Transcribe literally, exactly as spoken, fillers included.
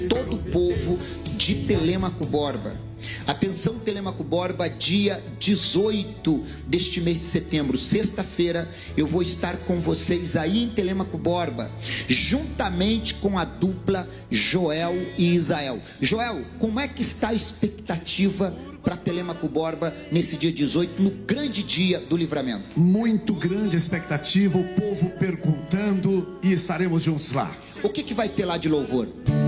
todo o povo de Telêmaco Borba. Atenção, Telêmaco Borba, dia dezoito deste mês de setembro, sexta-feira, eu vou estar com vocês aí em Telêmaco Borba, juntamente com a dupla Joel e Isael. Joel, como é que está a expectativa para Telêmaco Borba nesse dia dezoito, no grande dia do livramento? Muito grande expectativa, o povo perguntando e estaremos juntos lá. O que, que vai ter lá de louvor?